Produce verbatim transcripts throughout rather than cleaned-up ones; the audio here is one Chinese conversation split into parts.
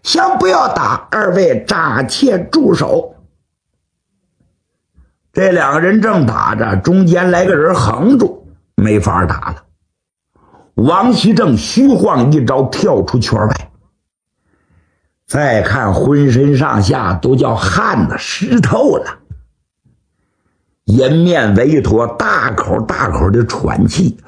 想不要打，二位暂且住手。这两个人正打着，中间来个人横住，没法打了。王熙正虚晃一招，跳出圈外。再看浑身上下都叫汗的湿透了，颜面微驼，大口大口的喘气，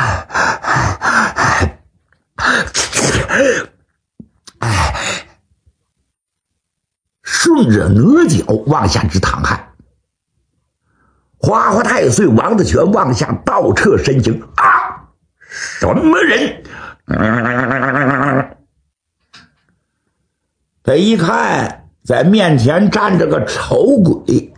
顺着额角往下直淌汗。花花太岁王德全往下倒撤身形，啊！什么人？他一看，在面前站着个丑鬼，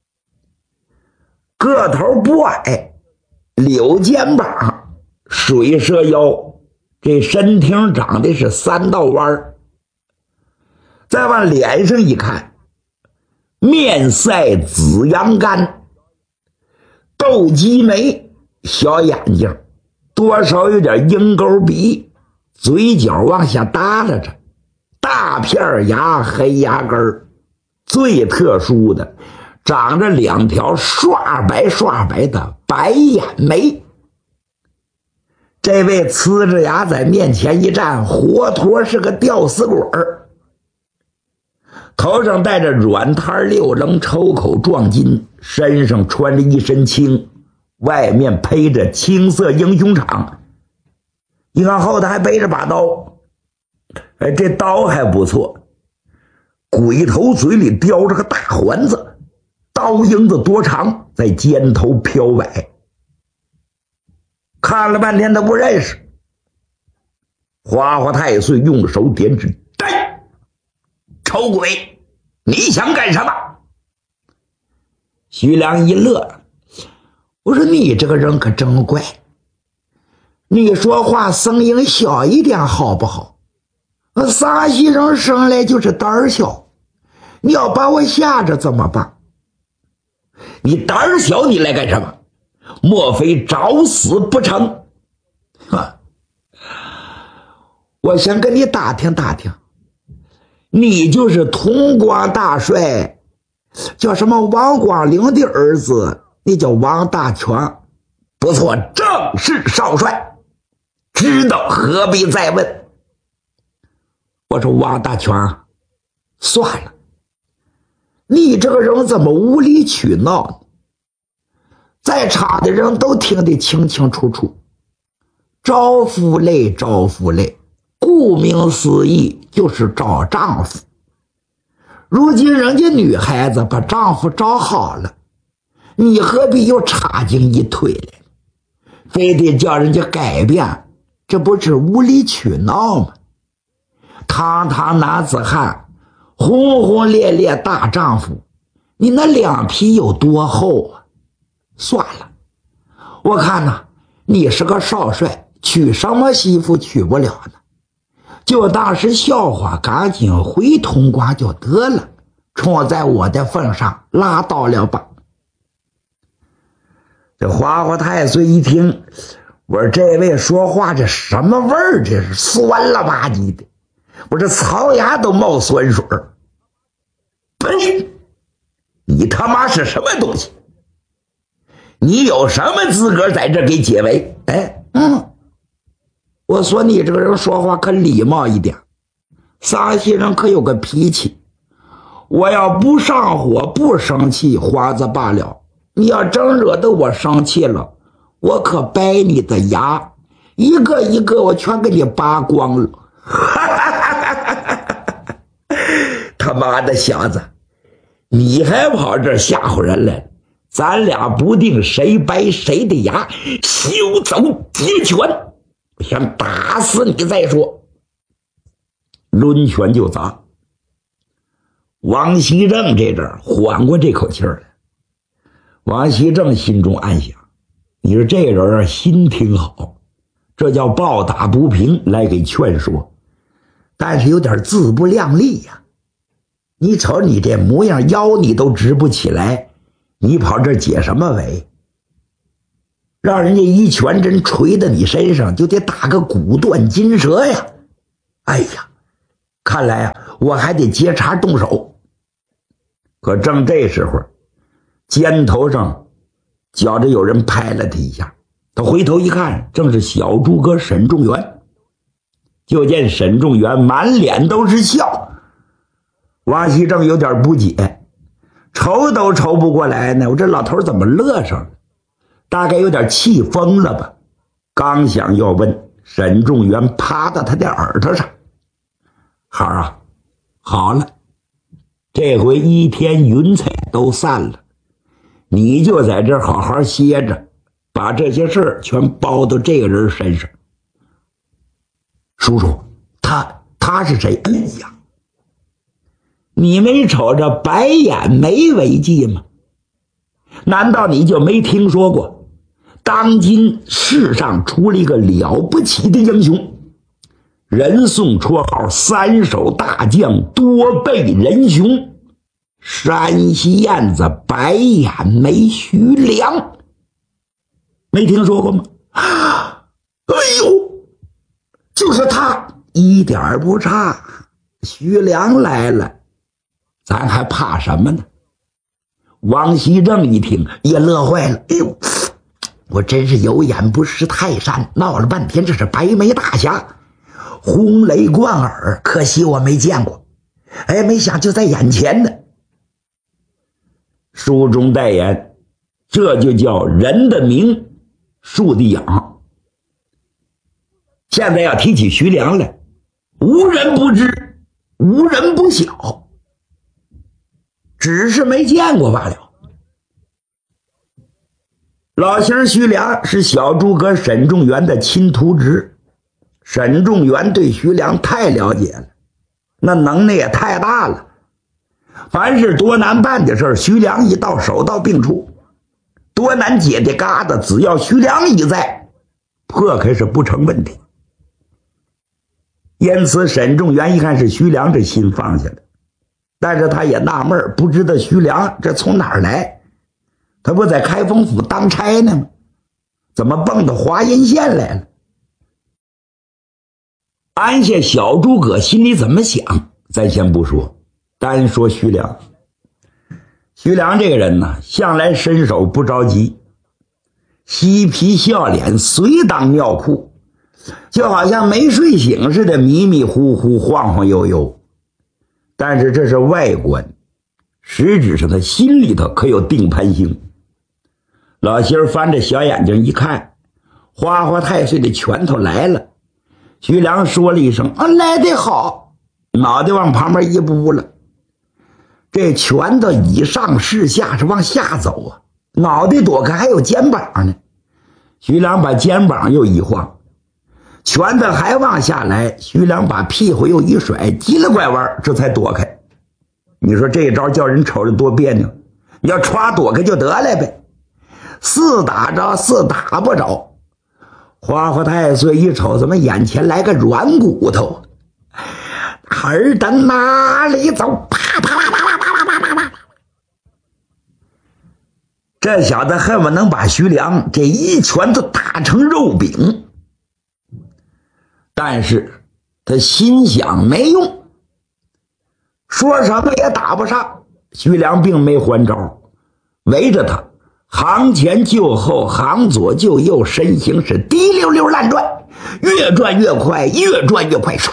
个头不矮，柳肩膀，水蛇腰，这身挺长的是三道弯。再往脸上一看，面赛紫阳干，斗鸡眉，小眼睛，多少有点鹰钩鼻，嘴角往下耷拉着，大片牙，黑牙根，最特殊的长着两条刷白刷白的白眼眉。这位呲着牙在面前一站，活脱是个吊死鬼儿，头上戴着软摊六棱抽口撞金，身上穿着一身青，外面披着青色英雄氅，你看后头还背着把刀，哎，这刀还不错，鬼头嘴里叼着个大环子，刀缨子多长，在肩头飘摆。看了半天他不认识。花花太岁用手点指，呆，丑鬼，你想干什么？徐良一乐，我说你这个人可真怪，你说话声音小一点好不好？撒西人生来就是胆小，你要把我吓着怎么办？你胆小你来干什么？莫非找死不成？哈，我想跟你打听打听，你就是潼关大帅叫什么王光陵的儿子，你叫王大全。不错，正是少帅，知道何必再问。我说王大全，算了，你这个人怎么无理取闹呢？在场的人都听得清清楚楚，招夫累，招夫累，顾名思义就是找丈夫。如今人家女孩子把丈夫找好了，你何必又插进一腿来，非得叫人家改变？这不是无理取闹吗？堂堂男子汉，轰轰烈烈大丈夫，你那两皮有多厚啊？算了，我看呐，你是个少帅，娶什么媳妇娶不了呢？就当是笑话，赶紧回潼关就得了，冲在我的份上拉倒了吧。这花花太岁一听，我说这位说话这什么味儿？这是酸了吧唧的，我这槽牙都冒酸水儿。呸！你他妈是什么东西？你有什么资格在这给解围？哎，嗯，我说你这个人说话可礼貌一点，陕西人可有个脾气，我要不上火不生气话子罢了，你要真惹得我生气了，我可掰你的牙，一个一个我全给你拔光了。他妈的小子，你还跑这儿吓唬人来了，咱俩不定谁掰谁的牙，休走截拳，我先打死你再说。抡拳就砸。王熙正这阵儿缓过这口气儿来，王熙正心中暗想，你说这人心挺好，这叫抱打不平来给劝说，但是有点自不量力呀、啊。你瞅你这模样，腰你都直不起来，你跑这解什么围？让人家一拳真捶到你身上，就得打个骨断筋折呀！哎呀， 看来啊，我还得接茬动手。可正这时候，肩头上觉着有人拍了他一下，他回头一看，正是小诸葛沈仲元。就见沈仲元满脸都是笑，王熙正有点不解，瞅都瞅不过来呢，我这老头怎么乐上了？大概有点气疯了吧。刚想要问，沈仲元趴到他的耳朵上：孩儿啊，好了，这回一天云彩都散了，你就在这儿好好歇着，把这些事儿全包到这个人身上。叔叔，他他是谁？哎呀，你没瞅着白眼眉为记吗？难道你就没听说过，当今世上出了一个了不起的英雄，人送绰号三手大将，多倍仁雄，山西燕子白眼眉徐良，没听说过吗？哎呦，就是他，一点不差。徐良来了，咱还怕什么呢？王熙正一听也乐坏了，哎呦，我真是有眼不识泰山，闹了半天这是白眉大侠，轰雷贯耳，可惜我没见过，哎，没想就在眼前呢。书中代言，这就叫人的名，树的养。现在要提起徐良来，无人不知，无人不晓，只是没见过罢了。老兄徐良是小诸葛沈仲元的亲徒侄，沈仲元对徐良太了解了，那能耐也太大了。凡是多难办的事，徐良一到手到病除，多难解的疙瘩，只要徐良一在，破开是不成问题。因此沈仲元一看是徐良，这心放下了，但是他也纳闷，不知道徐良这从哪儿来，他不在开封府当差呢吗？怎么蹦到华阴县来了？按下小诸葛心里怎么想咱先不说，单说徐良。徐良这个人呢，向来身手不着急，嬉皮笑脸，随当尿裤，就好像没睡醒似的，迷迷糊糊，晃晃悠悠。但是这是外观，实质上他心里头可有定盘星。老媳儿翻着小眼睛一看，花花太岁的拳头来了。徐良说了一声啊，来得好，脑袋往旁边一步了。这拳头以上是下是往下走啊，脑袋躲开还有肩膀呢。徐良把肩膀又一晃，拳头还往下来，徐良把屁股又一甩，急了拐弯，这才躲开。你说这招叫人瞅着多别扭，你要歘躲开就得了呗。四打着四打不着，花花太岁一瞅，怎么眼前来个软骨头，儿的哪里走，啪啪啪啪啪啪啪啪啪，这小子恨不能把徐良这一拳都打成肉饼。但是他心想没用，说什么也打不上。徐良并没还招，围着他行前就后，行左就右，身形是滴溜溜乱转，越转越快，越转越快，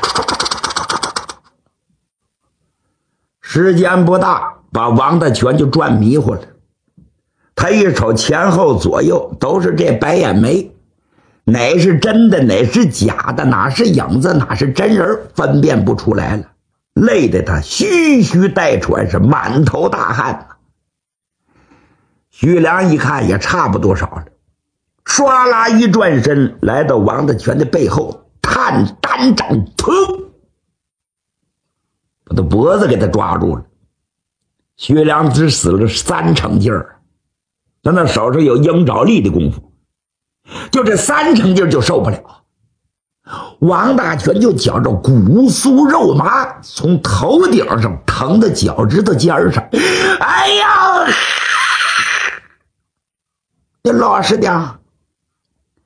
时间不大，把王大全就转迷糊了。他一瞅前后左右都是这白眼眉，哪是真的，哪是假的，哪是影子，哪是真人，分辨不出来了，累得他吁吁带喘，是满头大汗。徐良一看也差不多少了，唰啦一转身，来到王大全的背后，探单掌突，把他脖子给他抓住了。徐良只死了三成劲儿，他那手上有鹰爪力的功夫，就这三成劲儿就受不了。王大全就觉着骨酥肉麻，从头顶上疼到脚趾头尖上，哎呀！你老实点，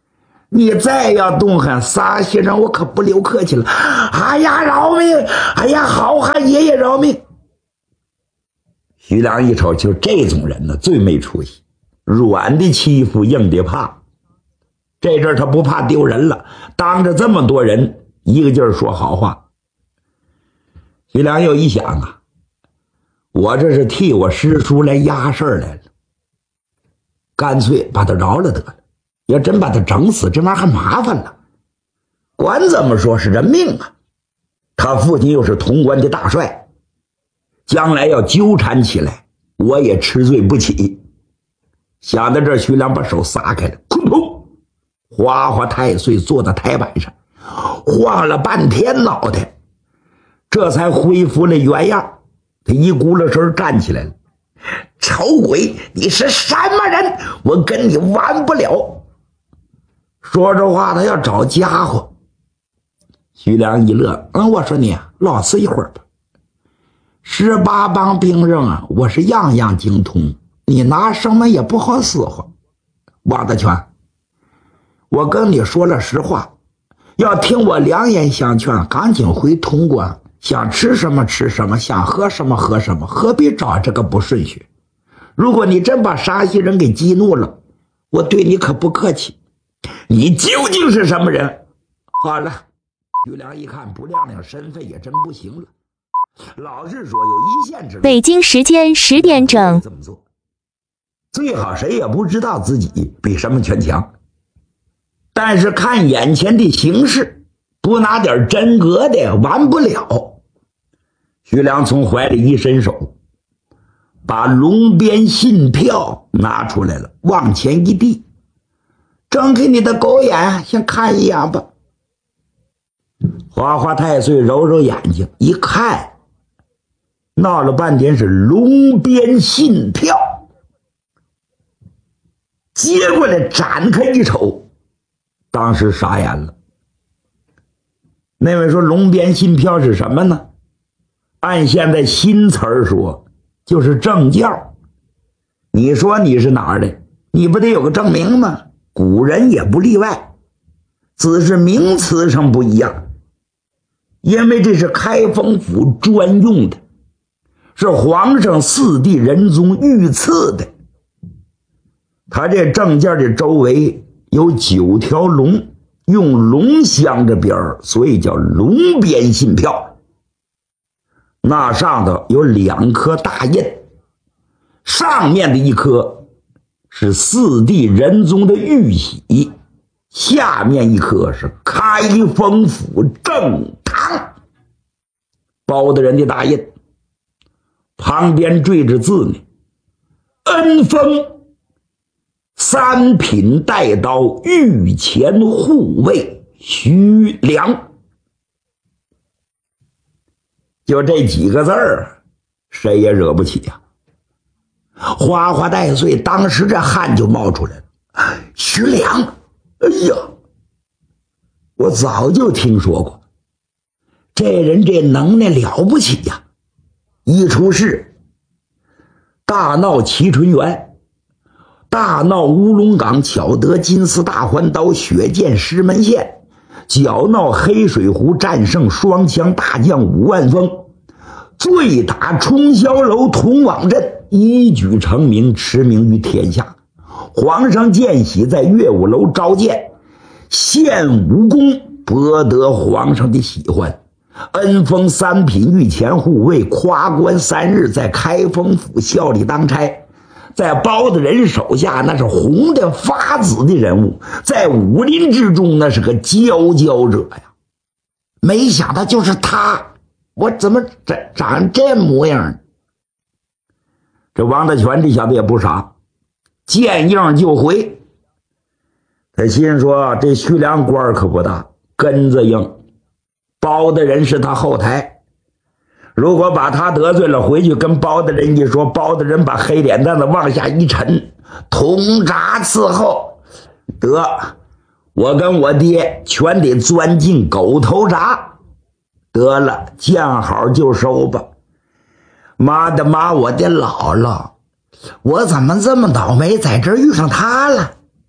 你再要动狠，撒些人我可不留客气了。哎呀，饶命！哎呀，好汉爷爷饶命！徐良一瞅，就这种人呢，最没出息，软的欺负，硬的怕。这阵他不怕丢人了，当着这么多人，一个劲儿说好话。徐良又一想啊，我这是替我师叔来压事儿来了，干脆把他饶了得了。要真把他整死，这玩意儿还麻烦了。管怎么说是人命啊，他父亲又是潼关的大帅，将来要纠缠起来，我也吃罪不起。想到这，徐良把手撒开了，哐砰！花花太岁坐在台板上，晃了半天脑袋，这才恢复了原样。他一咕噜声站起来了。丑鬼，你是什么人？我跟你完不了。说着话，他要找家伙。徐良一乐，嗯，我说你啊，老实一会儿吧。十八般兵刃啊，我是样样精通，你拿什么也不好使唤。王大全，我跟你说了实话，要听我良言相劝，赶紧回潼关，想吃什么吃什么，想喝什么喝什么，何必找这个不顺序？如果你真把沙溪人给激怒了，我对你可不客气。你究竟是什么人？好了，徐良一看不亮亮身份也真不行了。老实说，有一线之路。 北京时间十点整， 这么做最好谁也不知道自己比什么权强。但是看眼前的形势，不拿点真格的完不了。徐良从怀里一伸手，把龙边信票拿出来了，往前一递，睁开你的狗眼，先看一眼吧。花花太岁揉揉眼睛一看，闹了半天是龙边信票，接过来展开一瞅，当时傻眼了。那位说龙边信票是什么呢？按现在新词儿说，就是证件。你说你是哪儿的，你不得有个证明吗？古人也不例外，只是名词上不一样。因为这是开封府专用的，是皇上四弟仁宗御赐的。他这证件的周围有九条龙，用龙镶着边儿，所以叫龙边信票。那上头有两颗大印，上面的一颗是四弟仁宗的玉玺，下面一颗是开封府正堂包的人的大印，旁边缀着字呢，恩封三品带刀御前护卫徐良。就这几个字儿，谁也惹不起呀、啊！花花带岁，当时这汗就冒出来了。徐良，哎呀，我早就听说过，这人这能耐了不起呀、啊！一出事，大闹齐春园，大闹乌龙岗，巧得金丝大环刀，血溅石门县。搅闹黑水湖，战胜双枪大将武万峰，醉打冲霄楼同网镇，一举成名，驰名于天下。皇上见喜，在乐舞楼召见，献武功，博得皇上的喜欢。恩封三品御前护卫，夸关三日，在开封府效力当差。在包大人手下，那是红的发紫的人物，在武林之中那是个佼佼者呀。没想到就是他，我怎么长长这模样？这王大全这小子也不傻，见应就回。他心说这徐良官可不大，根子硬，包大人是他后台，如果把他得罪了，回去跟包大人一说，包大人把黑脸蛋子往下一沉，通闸伺候，得我跟我爹全得钻进狗头闸。得了，见好就收吧。妈的妈，我的姥姥，我怎么这么倒霉，在这儿遇上他了？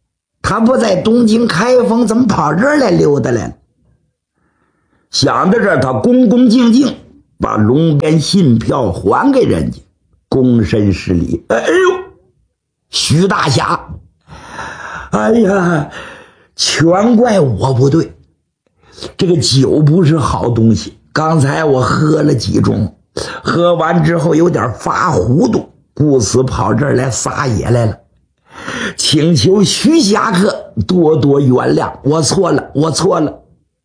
他不在东京开封，怎么跑这儿来溜达来了？想到这儿，他恭恭敬敬把龙边信票还给人家，躬身施礼。哎呦，徐大侠，哎呀，全怪我不对，这个酒不是好东西，刚才我喝了几盅，喝完之后有点发糊涂，故此跑这儿来撒野来了，请求徐侠客多多原谅，我错了，我错了。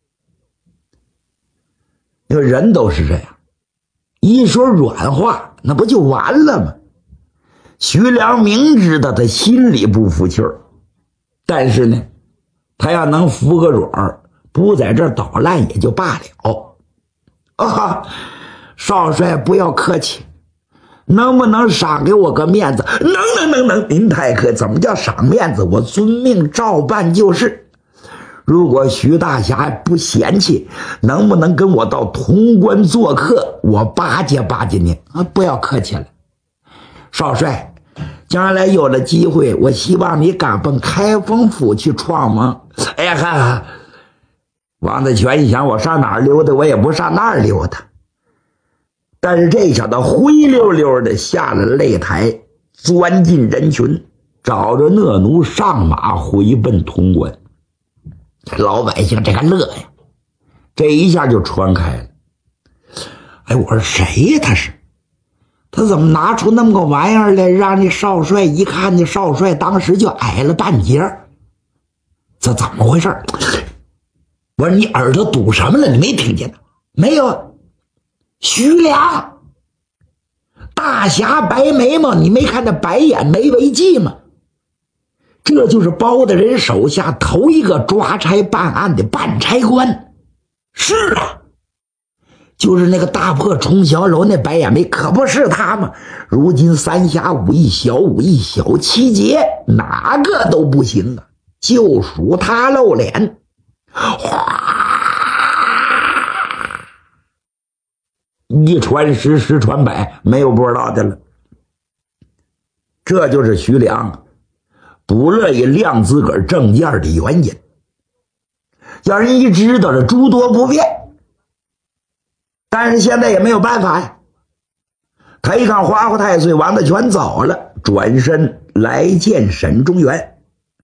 因为人都是这样，一说软话那不就完了吗？徐良明知道他心里不服气儿，但是呢，他要能服个软，不在这儿捣烂也就罢了。啊，少帅不要客气，能不能赏给我个面子？能能能能，您太客气。怎么叫赏面子？我遵命照办就是。如果徐大侠不嫌弃，能不能跟我到潼关做客？我巴结巴结您啊！不要客气了，少帅，将来有了机会，我希望你敢奔开封府去闯吗？哎呀，看看王大全一想，我上哪儿溜达，我也不上那儿溜达。但是这小子灰溜溜的下了擂台，钻进人群，找着讷奴上马回奔潼关。老百姓这个乐呀，这一下就传开了。哎，我说谁呀？他是他怎么拿出那么个玩意儿来，让那少帅一看，那少帅当时就矮了半截？这怎么回事？我说你耳朵堵什么了？你没听见呢？没有。徐良，大侠白眉毛，你没看那白眼眉为髻吗？这就是包大人手下头一个抓差办案的办差官。是啊，就是那个大破冲霄楼那白眼眉，可不是他吗？如今三侠五义、小五义、小七节哪个都不行啊，就属他露脸。哗，一传十，十传百，没有不知道的了。这就是徐良不乐意亮自个儿证件的原因。叫人一知道了，诸多不便，但是现在也没有办法呀。他一看花花太岁王大全走了，转身来见沈中原。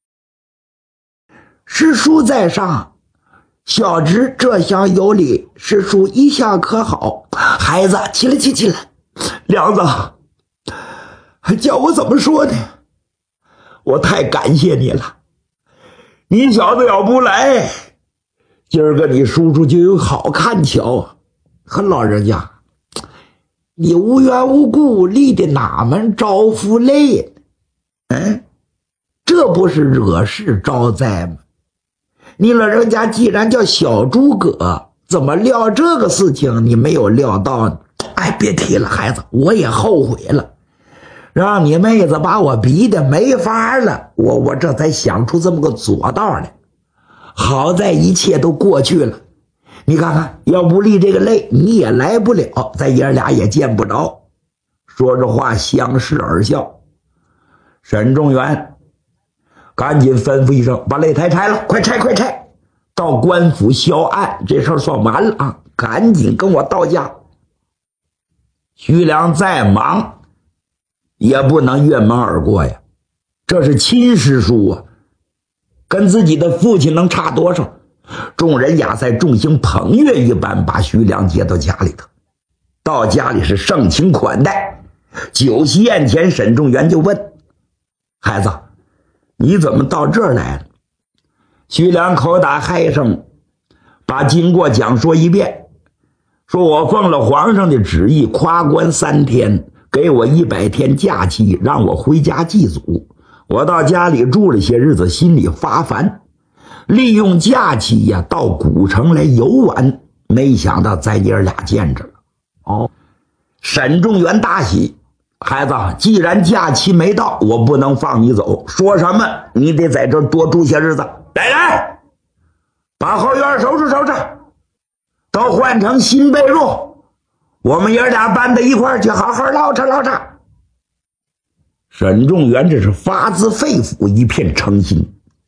师叔在上，小侄这厢有礼，师叔一下可好？孩子，起来起起来，梁子，还叫我怎么说呢？我太感谢你了，你小子要不来，今儿个你叔叔就有好看瞧。和老人家，你无缘无故立的哪门招夫累？嗯，这不是惹事招灾吗？你老人家既然叫小诸葛，怎么料这个事情你没有料到呢？哎，别提了，孩子，我也后悔了。让你妹子把我逼得没法了，我我这才想出这么个左道来。好在一切都过去了，你看看，要不立这个擂，你也来不了，咱爷俩也见不着。说着话，相视而笑。沈仲元赶紧吩咐一声，把擂台拆了，快拆快拆，到官府销案，这事儿算完了啊！赶紧跟我到家。徐良再忙也不能越门而过呀，这是亲师叔啊，跟自己的父亲能差多少？众人雅塞众星捧月一般把徐良接到家里头，到家里是盛情款待，酒席宴前，沈仲元就问：孩子，你怎么到这儿来了？徐良口打嗨声，把经过讲说一遍，说我奉了皇上的旨意，夸关三天，给我一百天假期，让我回家祭祖。我到家里住了些日子，心里发烦，利用假期呀，到古城来游玩，没想到咱爷俩见着了。哦，沈仲元大喜，孩子，既然假期没到，我不能放你走，说什么你得在这儿多住些日子。来来，把后院收拾收拾，都换成新被褥，我们爷俩搬到一块儿去，好好唠扯唠扯。沈仲元这是发自肺腑，一片诚心。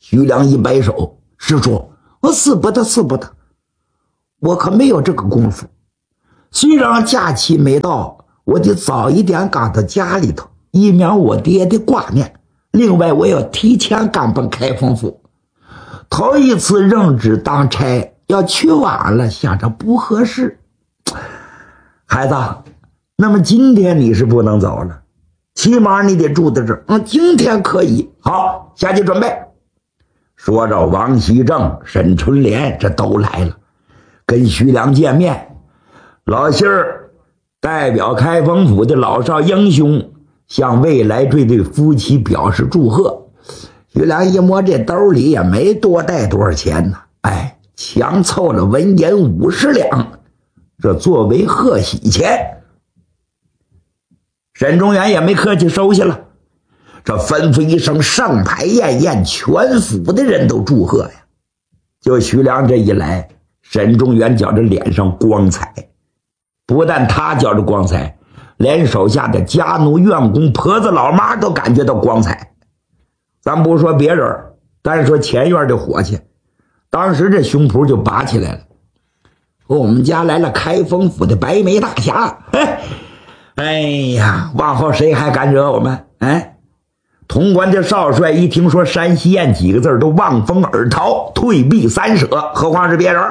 徐良一摆手，师叔，我死不得，死不得，我可没有这个功夫。虽然假期没到，我得早一点赶到家里头，以免我爹的挂念。另外，我要提前赶奔开封府。头一次任职当差，要去晚了，想着不合适。孩子，那么今天你是不能走了，起码你得住在这儿。嗯，今天可以。好，下去准备。说着，王熙正、沈春莲这都来了，跟徐良见面。老信儿代表开封府的老少英雄向未来这对夫妻表示祝贺。徐良一摸这兜里也没多带多少钱呢，哎，强凑了文银五十两，这作为贺喜钱。沈中原也没客气，收下了。这吩咐一声，盛牌宴宴，全府的人都祝贺呀。就徐良这一来，沈中原觉着脸上光彩，不但他觉着光彩，连手下的家奴、院工、婆子、老妈都感觉到光彩。咱不说别人，单说前院的伙计，当时这胸脯就拔起来了。说我们家来了开封府的白眉大侠，哎，哎呀，往后谁还敢惹我们？哎。潼关的少帅一听说山西宴几个字都望风而逃，退避三舍，何况是别人？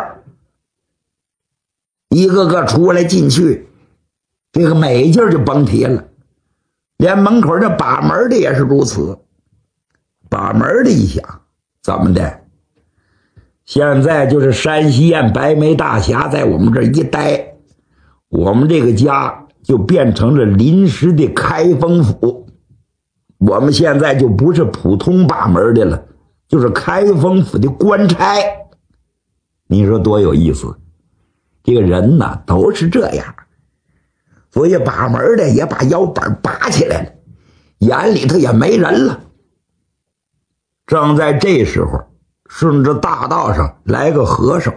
一个个出来进去，这个美劲儿就甭提了。连门口这把门的也是如此。把门的一想，怎么的？现在就是山西宴白眉大侠在我们这一待，我们这个家就变成了临时的开封府。我们现在就不是普通把门的了，就是开封府的官差。你说多有意思？这个人呢都是这样，所以把门的也把腰板拔起来了，眼里头也没人了。正在这时候，顺着大道上来个和尚。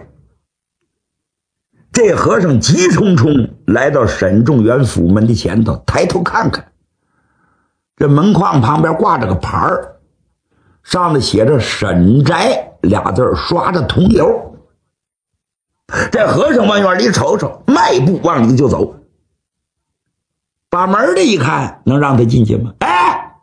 这和尚急冲冲来到沈仲元府门的前头，抬头看看。这门框旁边挂着个牌儿，上面写着沈宅俩字，刷着铜油。这和尚往院里瞅瞅，迈步往里就走。把门的一看，能让他进去吗？哎，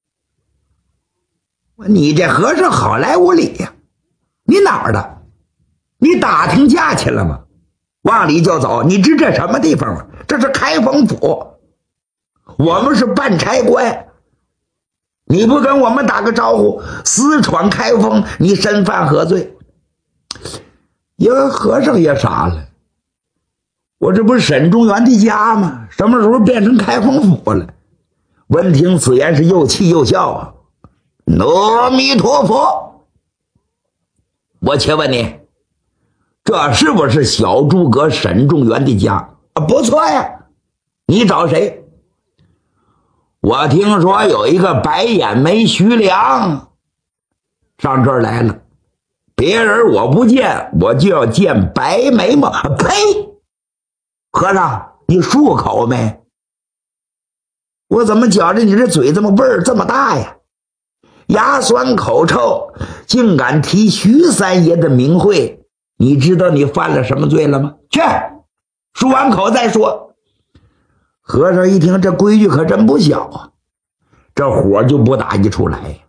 你这和尚好来无礼呀！你哪儿的？你打听价去了吗？往里就走，你知这什么地方吗？这是开封府。我们是办差官，你不跟我们打个招呼，私闯开封，你身犯何罪？因为和尚也傻了，我这不是沈中原的家吗？什么时候变成开封府了？闻听此言是又气又笑啊！阿弥陀佛，我且问你，这是不是小诸葛沈仲元的家啊？不错呀，你找谁？我听说有一个白眼眉徐良上这儿来了，别人我不见，我就要见白眉毛。呸！和尚，你漱口没？我怎么觉着你这嘴怎么味儿这么大呀？牙酸口臭，竟敢提徐三爷的名讳，你知道你犯了什么罪了吗？去，漱完口再说。和尚一听这规矩可真不小啊，这火就不打一处来。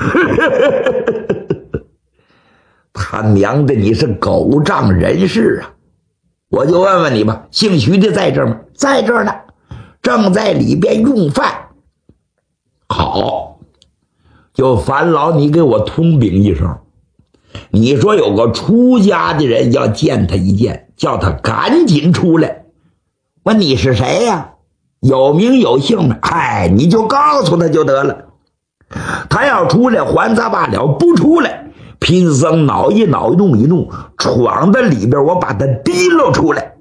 他娘的，你是狗仗人势啊！我就问问你吧，姓徐的在这儿吗？在这儿呢，正在里边用饭。好，就烦劳你给我通禀一声，你说有个出家的人要见他一见，叫他赶紧出来。问你是谁呀？有名有姓的，哎，你就告诉他就得了。他要出来还杂罢了，不出来贫僧恼一恼怒一怒，闯到里边我把他提溜出来。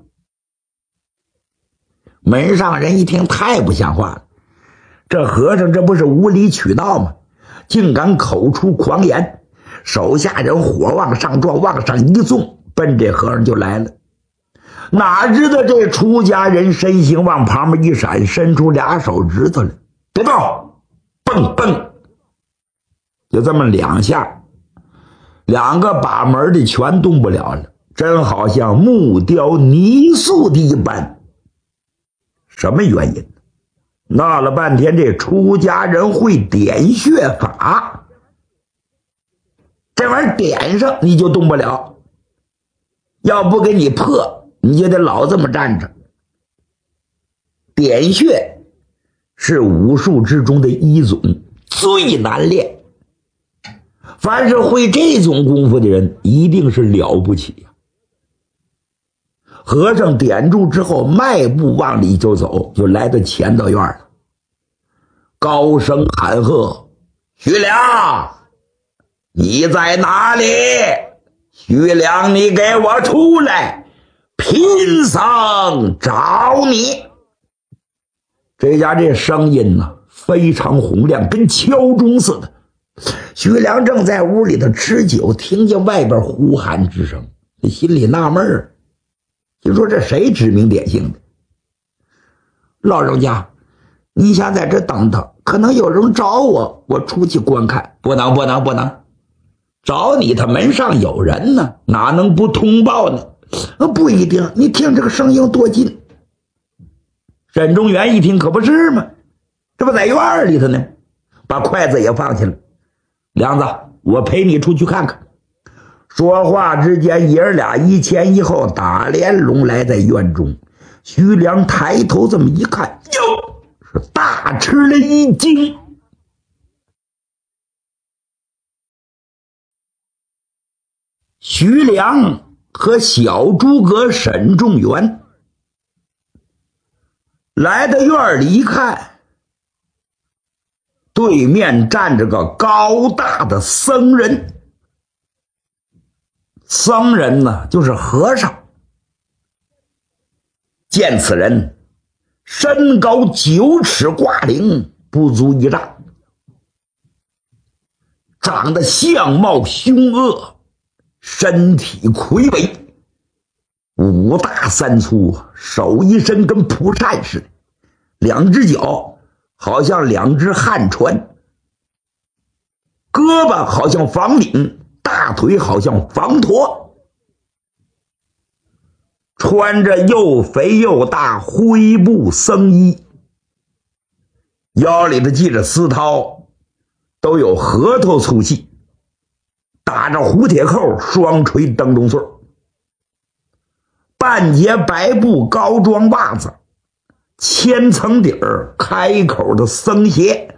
门上人一听太不像话了，这和尚这不是无理取闹吗？竟敢口出狂言，手下人火往上撞，往上一纵，奔这和尚就来了。哪知道这出家人身形往旁边一闪，伸出俩手指头来，别动，蹦蹦，就这么两下， 两个把门的全动不了了，真好像木雕泥塑的一般。什么原因？闹了半天这出家人会点穴法，这玩意儿点上你就动不了，要不给你破你就得老这么站着。点穴是武术之中的一种，最难练，凡是会这种功夫的人一定是了不起呀。和尚点住之后，迈步往里就走，就来到前道院了，高声喊喝：徐良，你在哪里？徐良，你给我出来，贫僧找你。这家这声音呢、啊、非常洪亮，跟敲钟似的。徐良正在屋里头吃酒，听见外边呼喊之声，心里纳闷儿，就说这谁指名点姓的？老人家，你先在这等等，可能有人找我，我出去观看。不能不能不能，找你他门上有人呢，哪能不通报呢？不一定，你听这个声音多近。沈中原一听，可不是吗？这不在院里头呢，把筷子也放下了。梁子，我陪你出去看看。说话之间，爷儿俩一前一后打连龙来在院中。徐良抬头这么一看，哟，是大吃了一惊。徐良和小诸葛沈仲元来到院里一看，对面站着个高大的僧人。僧人呢，就是和尚。见此人身高九尺挂零，不足一丈，长得相貌凶恶，身体魁伟，五大三粗，手一伸跟蒲扇似的，两只脚好像两只旱船，胳膊好像房顶，大腿好像房驼，穿着又肥又大灰布僧衣，腰里头系着丝绦，都有核桃粗细，打着蝴蝶扣，双垂灯笼穗，半截白布高装袜子，千层底儿开口的僧鞋，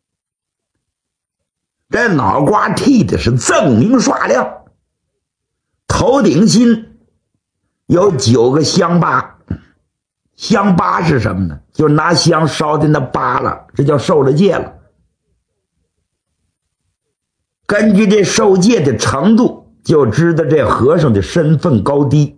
这脑瓜剃的是锃明刷亮，头顶心有九个香疤。香疤是什么呢？就拿香烧的那疤了，这叫受了戒了。根据这受戒的程度，就知道这和尚的身份高低。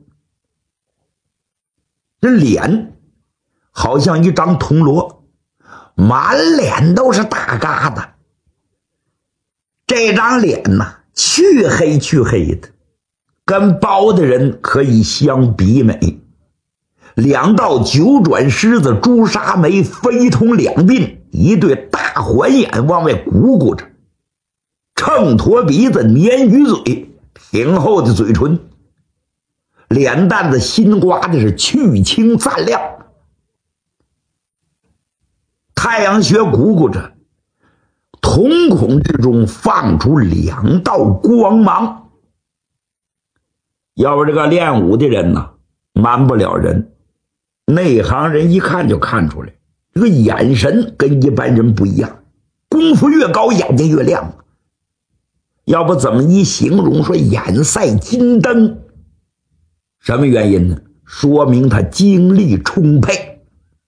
这脸好像一张铜锣，满脸都是大疙瘩。这张脸呐，黢黑黢黑的，跟包的人可以相比美。两道九转狮子朱砂眉非同两鬓，一对大环眼往外鼓鼓着，秤砣鼻子，鲶鱼嘴，挺厚的嘴唇，脸蛋子新刮的是去青灿亮，太阳穴鼓鼓着，瞳孔之中放出两道光芒。要不这个练武的人呢，瞒不了人，内行人一看就看出来，这个眼神跟一般人不一样，功夫越高眼睛越亮，要不怎么一形容说眼赛金灯？什么原因呢？说明他精力充沛，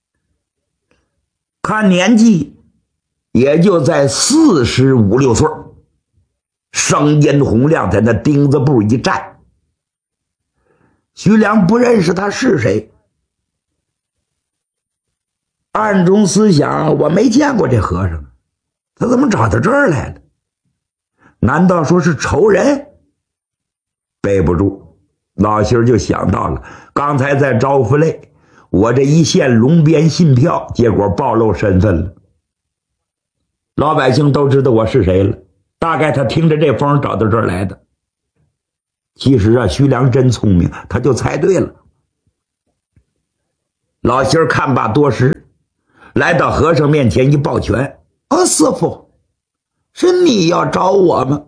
看年纪也就在四十五六岁，声音洪亮，在那钉子步一站。徐良不认识他是谁，暗中思想，我没见过这和尚，他怎么找到这儿来了？难道说是仇人？背不住，老心就想到了刚才在招福类，我这一献龙边信票，结果暴露身份了，老百姓都知道我是谁了，大概他听着这风找到这儿来的。 其实啊，徐良真聪明，他就猜对了。老仙儿看罢多时，来到和尚面前一抱拳：“啊，师父，是你要找我吗？”“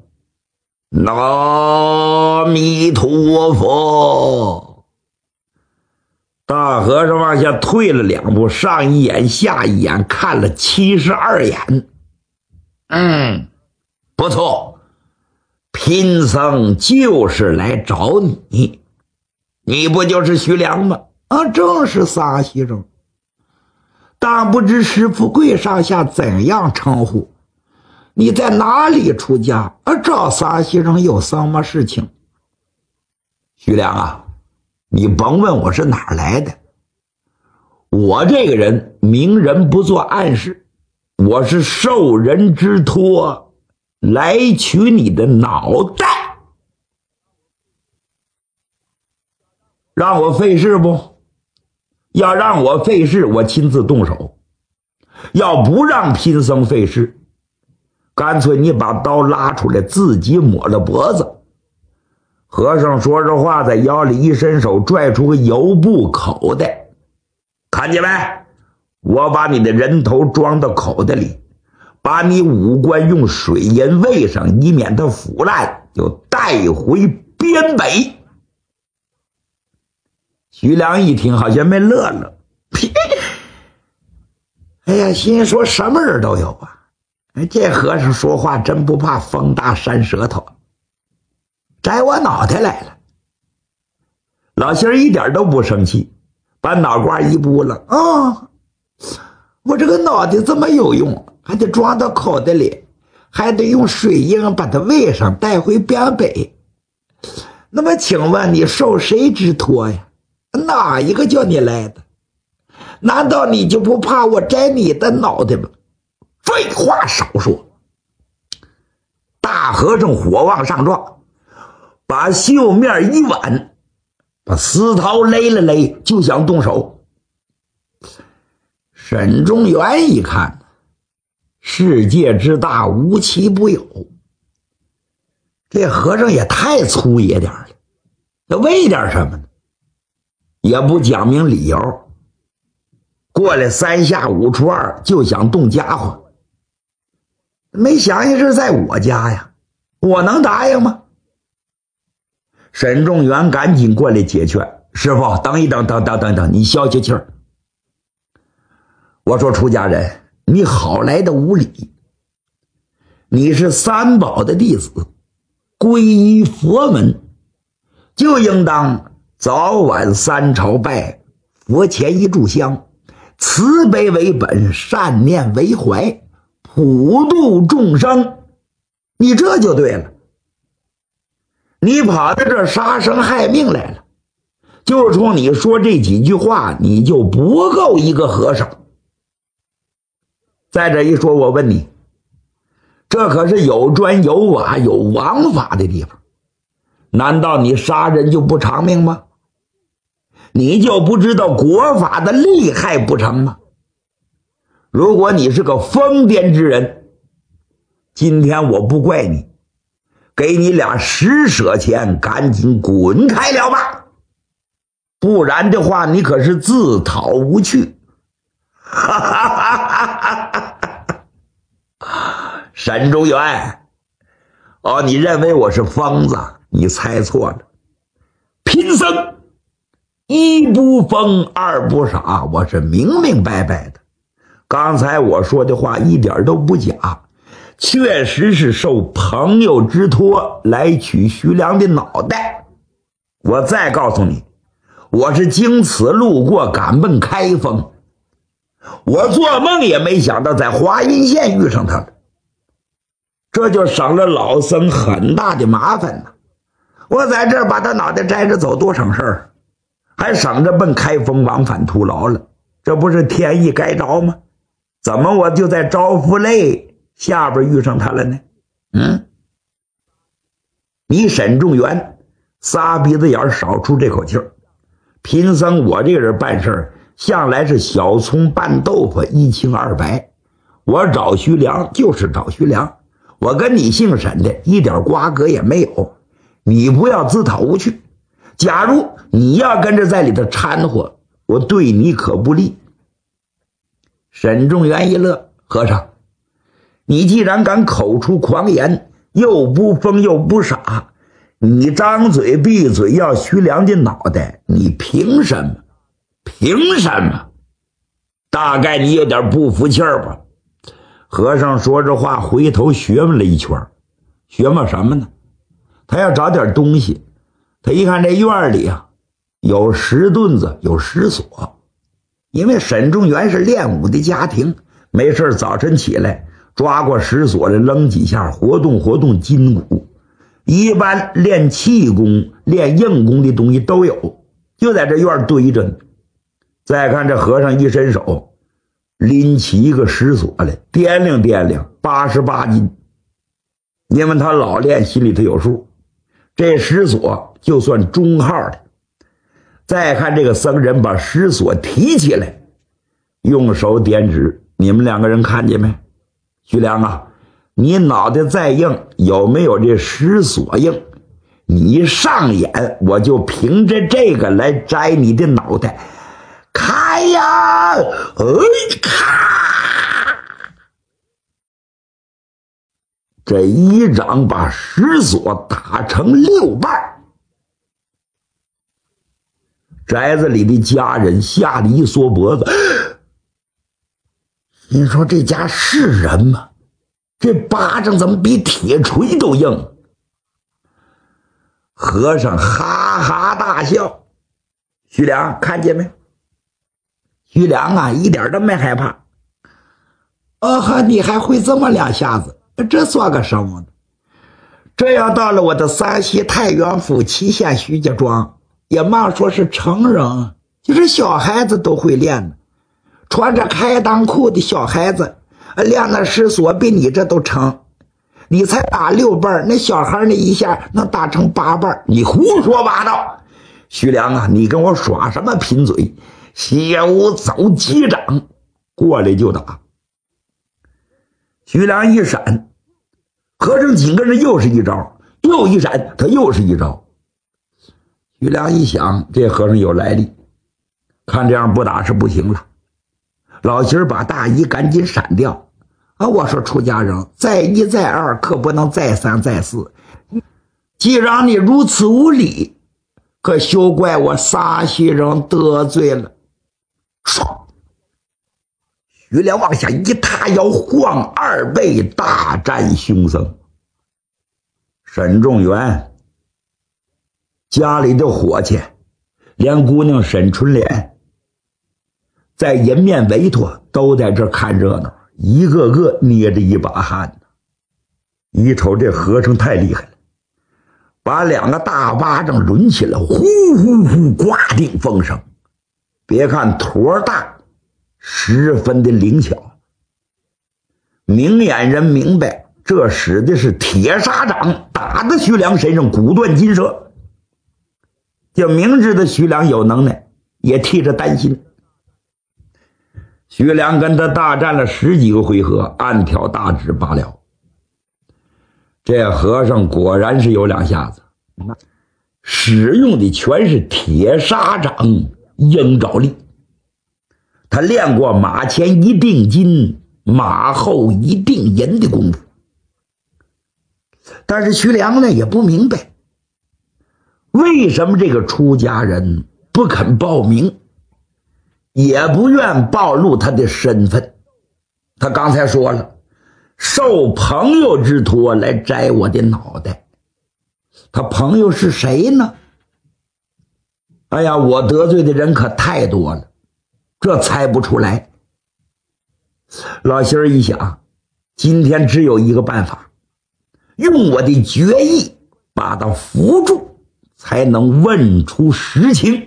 阿弥陀佛。”大和尚往下退了两步，上一眼下一眼，看了七十二眼。嗯，不错，贫僧就是来找你。你不就是徐良吗？啊，正是沙先生。但不知师父贵上下怎样称呼？你在哪里出家？啊，找沙先生有什么事情？徐良啊，你甭问我是哪儿来的，我这个人明人不做暗事，我是受人之托来取你的脑袋。让我费事不？要让我费事，我亲自动手；要不让贫僧费事，干脆你把刀拉出来，自己抹了脖子。和尚说着话，在腰里一伸手，拽出个油布口袋，看见没？我把你的人头装到口袋里，把你五官用水银喂上，以免它腐烂，就带回边北。徐良一听，好像没乐乐。哎呀，心说什么人都有啊！这和尚说话真不怕风大扇舌头，摘我脑袋来了。老仙儿一点都不生气，把脑瓜一拨了。啊、哦，我这个脑袋这么有用，还得装到口袋里，还得用水银把它喂上，带回边北。那么请问你受谁之托呀？哪一个叫你来的？难道你就不怕我摘你的脑袋吗？废话少说！大和尚火往上撞，把袖面一挽，把丝绦勒了勒，就想动手。沈中原一看，世界之大，无奇不有，这和尚也太粗野点了，要为点什么呢？也不讲明理由，过来三下五除二就想动家伙。没想想是在我家呀，我能答应吗？沈仲元赶紧过来解劝：“师父，等一等，等等等等，你消消气儿。我说出家人，你好来的无礼。你是三宝的弟子，皈依佛门，就应当早晚三朝拜，佛前一炷香，慈悲为本，善念为怀，普度众生，你这就对了。你跑到这杀生害命来了，就冲你说这几句话，你就不够一个和尚。再者一说，我问你，这可是有砖有瓦有王法的地方，难道你杀人就不偿命吗？你就不知道国法的厉害不成吗？如果你是个疯癫之人，今天我不怪你，给你俩施舍钱，赶紧滚开了吧，不然的话你可是自讨无趣。哈哈哈哈哈！沈中原，哦，你认为我是疯子？你猜错了，贫僧一不疯二不傻，我是明明白白的。刚才我说的话一点都不假，确实是受朋友之托来取徐良的脑袋。我再告诉你，我是经此路过，赶奔开封，我做梦也没想到在华阴县遇上他了，这就省了老僧很大的麻烦呢。我在这儿把他脑袋摘着走，多省事儿，还省着奔开封往返徒劳了，这不是天意该着吗？怎么我就在招福类下边遇上他了呢？嗯，你沈仲元仨鼻子眼少出这口气儿。贫僧我这个人办事向来是小葱拌豆腐，一清二白。我找徐良就是找徐良，我跟你姓沈的一点瓜葛也没有。 你不要自讨无趣。假如你要跟着在里头掺和，我对你可不利。沈仲元一乐，和尚，你既然敢口出狂言，又不疯又不傻，你张嘴闭嘴要徐良的脑袋，你凭什么？凭什么？大概你有点不服气儿吧。和尚说着话，回头学摸了一圈，学摸什么呢？他要找点东西。他一看这院里啊，有石墩子，有石锁。因为沈仲元是练武的家庭，没事早晨起来抓过石锁来扔几下，活动活动筋骨。一般练气功、练硬功的东西都有，就在这院堆着呢。再看这和尚一伸手，拎起一个石锁来，掂量掂量，八十八斤。因为他老练，心里头有数，这石锁就算中号的。再看这个僧人把石锁提起来，用手点指，你们两个人看见没？徐良啊，你脑袋再硬，有没有这石锁硬？你上眼，我就凭着这个来摘你的脑袋。开呀！哎，咔！这一掌把石锁打成六瓣。宅子里的家人吓得一缩脖子。你说这家是人吗？这巴掌怎么比铁锤都硬？和尚哈哈大笑。徐良看见没？徐良啊，一点都没害怕。哦，你还会这么两下子，这算个什么呢？这要到了我的山西太原府祁县徐家庄，也忙说是成人，就是小孩子都会练的。穿着开裆裤的小孩子练那石锁比你这都成。你才打六瓣，那小孩那一下能打成八瓣，你胡说八道。徐良啊，你跟我耍什么贫嘴？小走击掌，过来就打。徐良一闪，和尚紧跟着又是一招，又一闪，他又是一招。徐良一想，这和尚有来历，看这样不打是不行了。老媳儿把大衣赶紧闪掉啊！我说出家人，再一再二，可不能再三再四。既然你如此无礼，可休怪我山西人得罪了。唰！徐良往下一踏腰，晃二倍，大战凶僧。沈仲元家里的伙计，连姑娘沈春莲在迎面围托，都在这看热闹，一个个捏着一把汗。一瞅这和尚太厉害了，把两个大巴掌抡起来，呼呼呼，刮定风声。别看坨大，十分的灵巧。明眼人明白，这使的是铁砂掌，打在徐良身上骨断筋折。就明知道徐良有能耐，也替着担心。徐良跟他大战了十几个回合，暗挑大指罢了。这和尚果然是有两下子，使用的全是铁砂掌，鹰爪力。他练过马前一定金，马后一定银的功夫。但是徐良呢也不明白，为什么这个出家人不肯报名，也不愿暴露他的身份。他刚才说了，受朋友之托来摘我的脑袋。他朋友是谁呢？哎呀，我得罪的人可太多了，这猜不出来。老媳儿一想，今天只有一个办法，用我的决意把他扶住，才能问出实情。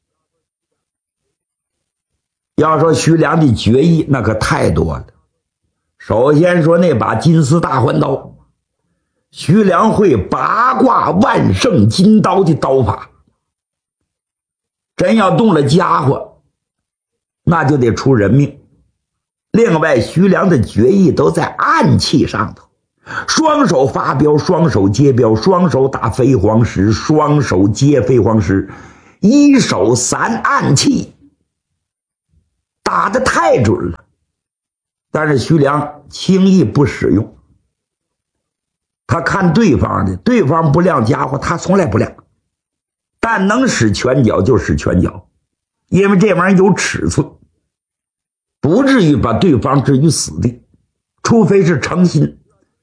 要说徐良的决议，那可太多了。首先说那把金丝大环刀，徐良会八卦万圣金刀的刀法，真要动了家伙，那就得出人命。另外，徐良的决议都在暗器上头， 双手发镖，双手接镖，双手打飞黄石，双手接飞黄石，一手三暗器，打得太准了。但是徐良轻易不使用，他看对方的，对方不亮家伙，他从来不亮，但能使拳脚就使拳脚，因为这玩意儿有尺寸，不至于把对方置于死地，除非是诚心。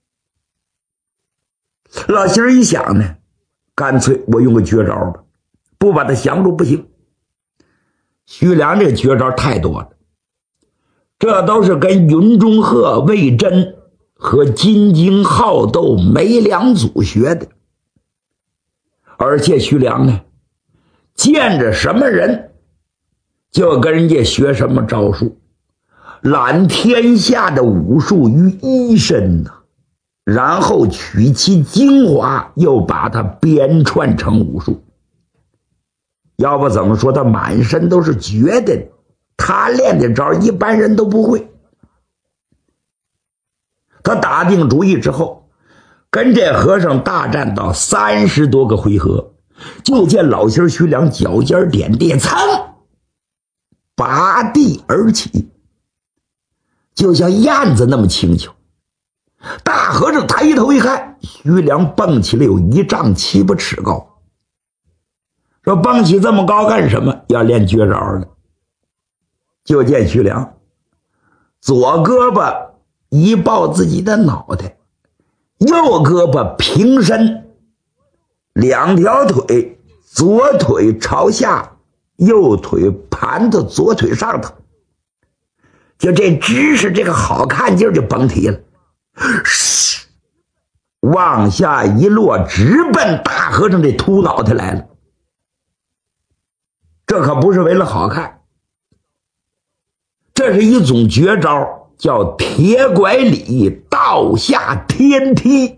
老邢一想呢，干脆我用个绝招吧，不把他降住不行。徐良这绝招太多了，这都是跟云中鹤、魏征和金睛好斗梅良祖学的。而且徐良呢，见着什么人就跟人家学什么招数，揽天下的武术于一身呐，然后取其精华，又把它编串成武术。要不怎么说他满身都是绝的，他练的招一般人都不会。他打定主意之后，跟这和尚大战到三十多个回合，就见老仙徐良脚尖点地，噌拔地而起，就像燕子那么轻巧。大和尚抬头一看，徐良蹦起来有一丈七八尺高。说蹦起这么高干什么？要练绝招了。就见徐良左胳膊一抱自己的脑袋，右胳膊平伸，两条腿，左腿朝下，右腿盘到左腿上头，就这姿势，这个好看劲儿就甭提了。往下一落，直奔大和尚这秃脑袋来了。这可不是为了好看，这是一种绝招，叫铁拐李倒下天踢。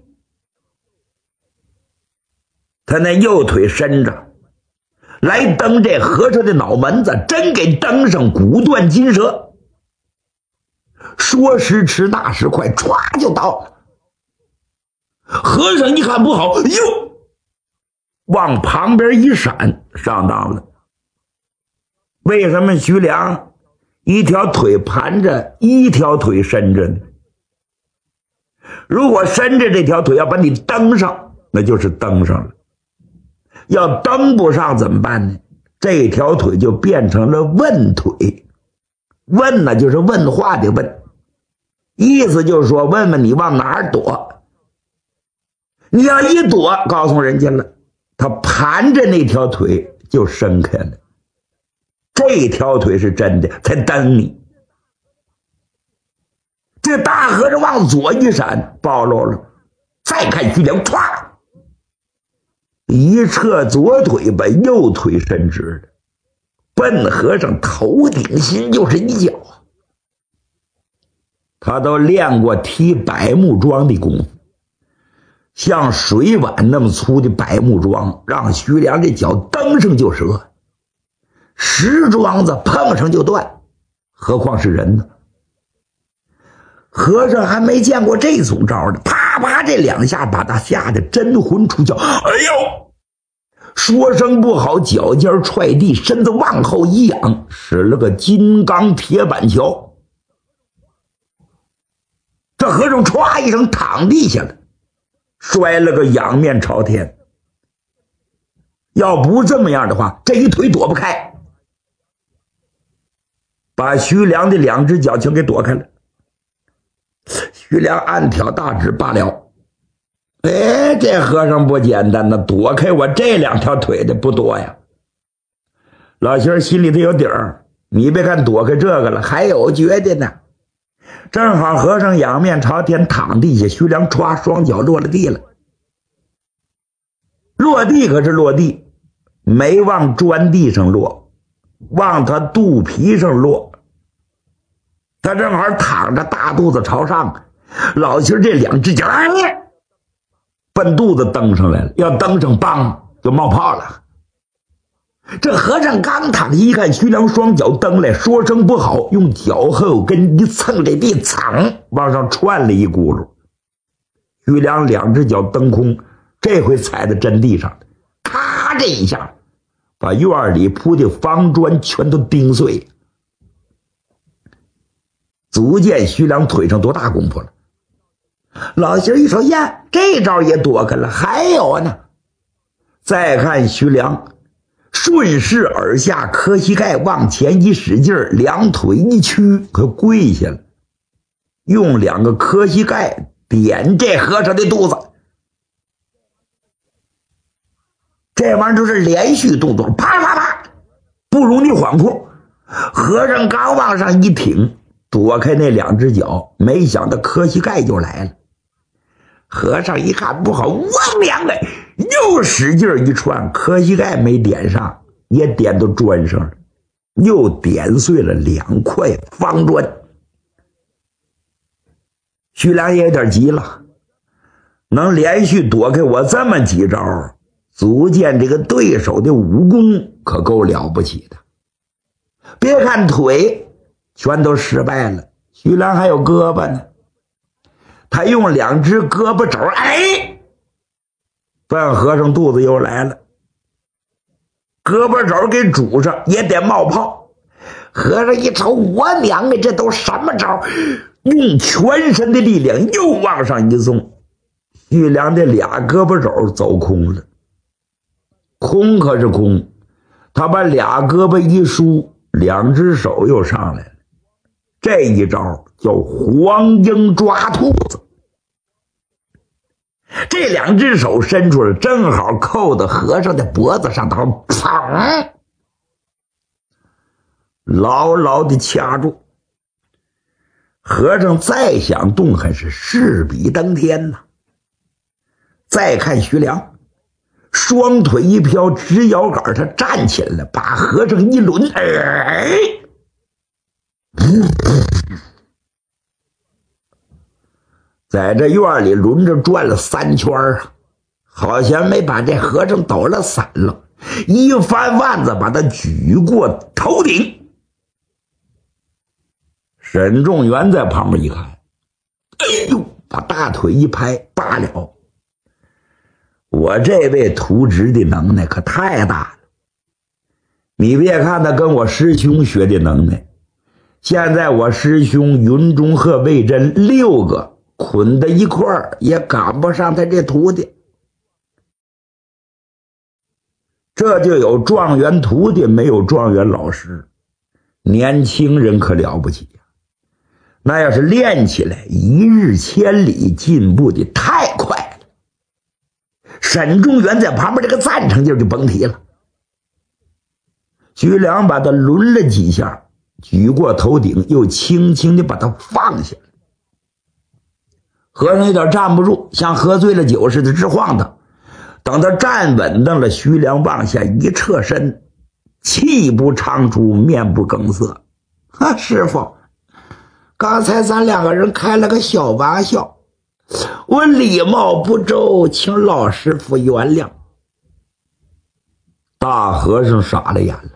他那右腿伸着来蹬这和尚的脑门子，真给蹬上，骨断筋折。说时迟那时快，歘就到了。和尚一看不好，哟，往旁边一闪，上当了。为什么徐良一条腿盘着，一条腿伸着呢？如果伸着这条腿要把你蹬上，那就是蹬上了。要蹬不上怎么办呢？这条腿就变成了问腿。问呢，就是问话的问，意思就是说问问你往哪儿躲。你要一躲，告诉人家了，他盘着那条腿就伸开了，这条腿是真的，才蹬你。这大和尚往左一闪，暴露了。再看徐良，歘，一撤左腿，把右腿伸直了，奔和尚头顶心就是一脚。他都练过踢百木桩的功夫，像水碗那么粗的百木桩，让徐良这脚蹬上就折，石桩子碰上就断，何况是人呢？和尚还没见过这种招呢，啪啪这两下把他吓得真魂出窍。哎呦，说声不好，脚尖踹地，身子往后一仰，使了个金刚铁板桥。这和尚歘一声躺地下了，摔了个仰面朝天。要不这么样的话，这一腿躲不开，把徐良的两只脚全给躲开了。徐良暗挑大指罢了，哎，这和尚不简单呢，躲开我这两条腿的不多呀。老薛心里头有底儿，你别看躲开这个了，还有绝的呢。正好和尚仰面朝天躺地下，徐良歘双脚落了地了。落地可是落地，没往砖地上落，往他肚皮上落。他正好躺着，大肚子朝上，老秦这两只脚奔肚子蹬上来了，要蹬上梆就冒泡了。这和尚刚躺下一看徐良双脚蹬来，说声不好，用脚后跟一蹭这地，噌往上窜了一轱辘。 徐良两只脚蹬空，这回踩在阵地上了，咔这一下把院里铺的方砖全都钉碎，足见徐良腿上多大功夫了。老邢一瞅，呀，这招也躲开了，还有呢。再看徐良顺势而下，磕膝盖往前一使劲，两腿一屈，可跪下了，用两个磕膝盖点这和尚的肚子。这玩意儿就是连续动作，啪啪啪，不容你缓控。和尚刚往上一挺，躲开那两只脚，没想到磕膝盖就来了。和尚一看不好，汪娘哎，又使劲一串，磕膝盖没点上，也点到砖上了，又点碎了两块方砖。徐良也有点急了，能连续躲开我这么几招，足见这个对手的武功可够了不起的。别看腿全都失败了，徐良还有胳膊呢。他用两只胳膊肘，哎，奔和尚肚子又来了，胳膊肘给拄上也得冒泡。和尚一瞅，我娘的，这都什么招？用全身的力量又往上一送，徐良的俩胳膊肘走空了。空可是空，他把俩胳膊一梳，两只手又上来了。这一招叫黄鹰抓兔子，这两只手伸出来，正好扣到和尚的脖子上头，砰，牢牢地掐住。和尚再想动还是势比登天呐。再看徐良，双腿一飘，直摇杆，他站起来了，把和尚一抡，哎，在这院里轮着转了三圈啊，好像没把这和尚抖了散了，一翻腕子把他举过头顶。沈仲元在旁边一看，哎呦，把大腿一拍，罢了，我这位徒侄的能耐可太大了。你别看他跟我师兄学的能耐，现在我师兄云中鹤、魏真六个捆在一块儿也赶不上他这徒弟。这就有状元徒弟，没有状元老师。年轻人可了不起呀，那要是练起来，一日千里，进步的太快了。沈仲元在旁边这个赞成劲就甭提了。徐良把他抡了几下，举过头顶，又轻轻地把他放下。和尚有点站不住，像喝醉了酒似的直晃荡。等他站稳当了，徐良往下一侧身，气不长出，面不更色。啊，师傅，刚才咱两个人开了个小玩笑，我礼貌不周，请老师傅原谅。大和尚傻了眼了，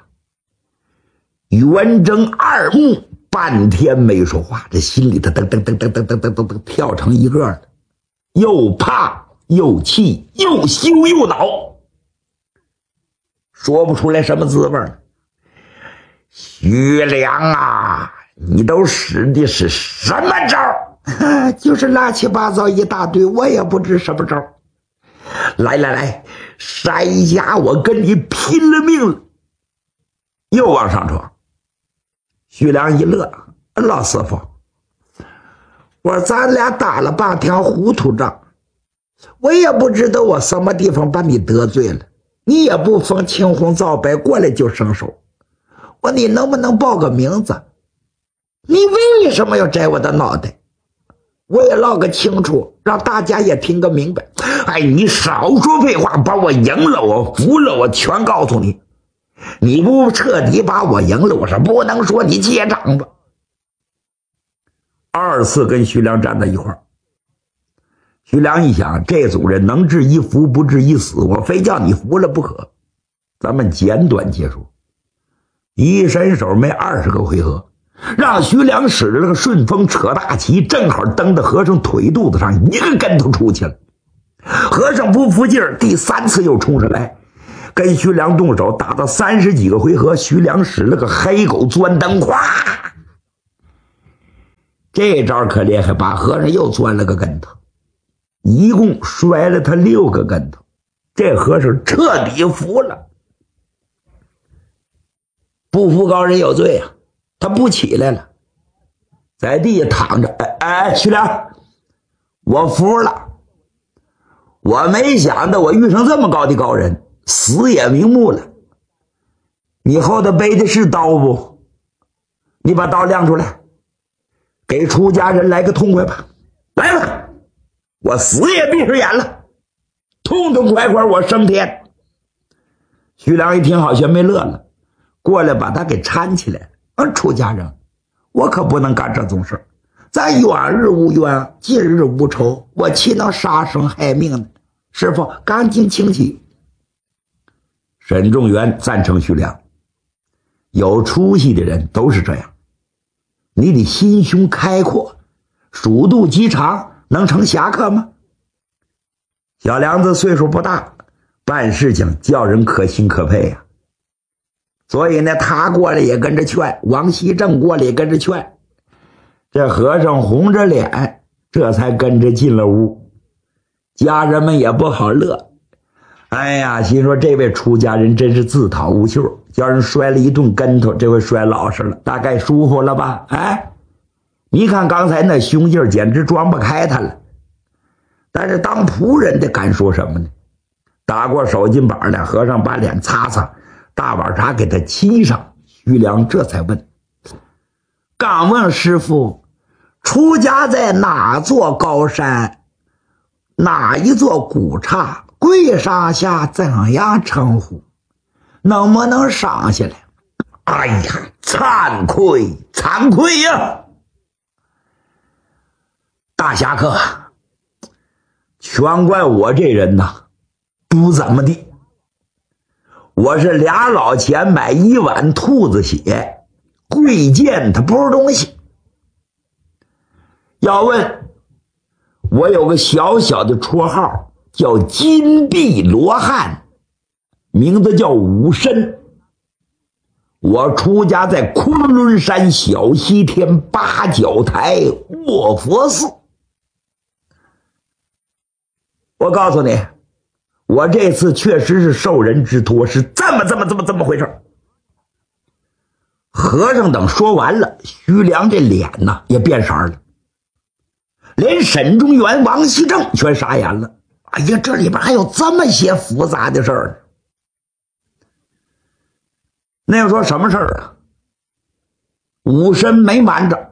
圆睁二目，半天没说话，这心里头噔噔噔噔噔噔噔噔噔跳成一个了，又怕又气，又羞又恼，说不出来什么滋味了。徐良啊，你都使的是什么招？就是乱七八糟一大堆，我也不知什么招。来来来，山下我跟你拼了命了。又往上闯。徐良一乐，老师傅，我说咱俩打了半天糊涂仗，我也不知道我什么地方把你得罪了，你也不分青红皂白过来就伸手，我你能不能报个名字？你为什么要摘我的脑袋？我也唠个清楚，让大家也听个明白。哎，你少说废话，把我赢了，我服了，我全告诉你。你不彻底把我赢了，我是不能说你接掌吧。二次跟徐良站在一块儿，徐良一想，这组人能治一服不治一死，我非叫你服了不可。咱们简短结束，一伸手没二十个回合， 让徐良使着那个顺风扯大旗，正好蹬到和尚腿肚子上，一个跟头出去了。和尚不服劲儿，第三次又冲上来，跟徐良动手，打到三十几个回合，徐良使了个黑狗钻灯，咵，这招可厉害，把和尚又钻了个跟头，一共摔了他六个跟头，这和尚彻底服了。不服高人有罪啊，他不起来了，在地下躺着。哎哎，徐良，我服了，我没想到我遇上这么高的高人，死也瞑目了。你后头背的是刀不？你把刀亮出来，给出家人来个痛快吧。来吧，我死也闭上眼了，痛痛快快我升天。徐良一听好像没乐了，过来把他给搀起来。啊，出家人，我可不能干这种事，咱远日无冤，近日无仇，我岂能杀生害命呢？师父，赶紧请起。沈仲元赞成徐良，有出息的人都是这样，你得心胸开阔，鼠肚鸡肠，能成侠客吗？小梁子岁数不大，办事情叫人可信可佩呀、啊。所以呢，他过来也跟着劝，王熙正过来也跟着劝，这和尚红着脸，这才跟着进了屋。家人们也不好乐，哎呀，心说这位出家人真是自讨无趣，叫人摔了一顿跟头，这回摔老实了，大概舒服了吧？哎，你看刚才那胸劲简直装不开他了。但是当仆人的敢说什么呢？打过手巾板的和尚把脸擦擦，大碗茶给他沏上。徐良这才问，敢问师父，出家在哪座高山，哪一座古刹，贵上下怎样称呼，能不能上下来？哎呀，惭愧惭愧呀、啊！大侠客，全怪我这人呐不怎么地，我是俩老钱买一碗兔子血，贵贱它不是东西。要问我有个小小的绰号叫金臂罗汉，名字叫武申。我出家在昆仑山小西天八角台卧佛寺。我告诉你，我这次确实是受人之托，是这么这么这么这么回事。和尚等说完了，徐良这脸呢也变色了，连沈中元、王熙正全傻眼了。哎呀，这里边还有这么些复杂的事儿呢。那要说什么事儿啊？武申没瞒着，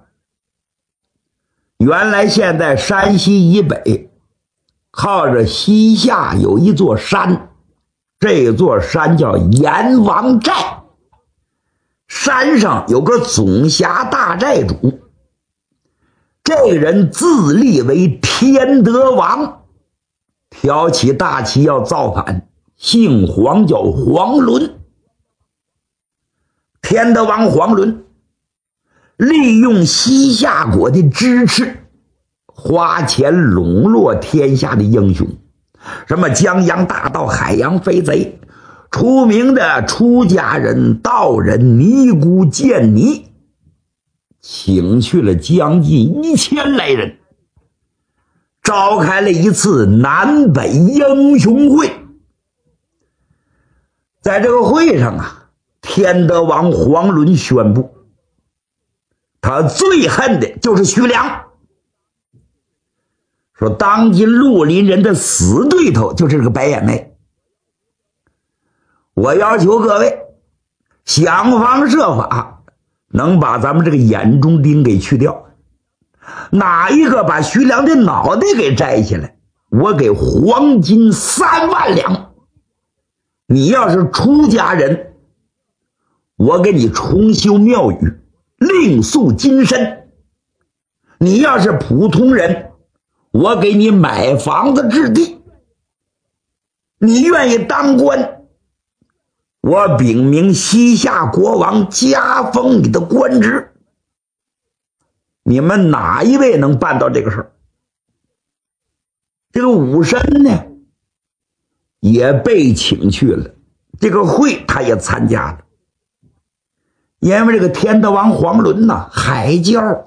原来现在山西以北靠着西夏有一座山，这座山叫阎王寨，山上有个总辖大寨主，这个人自立为天德王，挑起大旗要造反，姓黄叫黄伦。天德王黄伦利用西夏国的支持，花钱笼络天下的英雄，什么江洋大盗、海洋飞贼，出名的出家人、道人、尼姑、贱尼，请去了将近一千来人，召开了一次南北英雄会。在这个会上啊，天德王黄伦宣布，他最恨的就是徐良，说当今绿林人的死对头就是这个白眼眉。我要求各位想方设法能把咱们这个眼中钉给去掉，哪一个把徐良的脑袋给摘下来，我给黄金三万两。你要是出家人，我给你重修庙宇，另塑金身；你要是普通人，我给你买房子置地；你愿意当官，我禀明西夏国王，加封你的官职， 你们哪一位能办到这个事儿？这个武神呢，也被请去了，这个会他也参加了。因为这个天德王黄伦呐，海教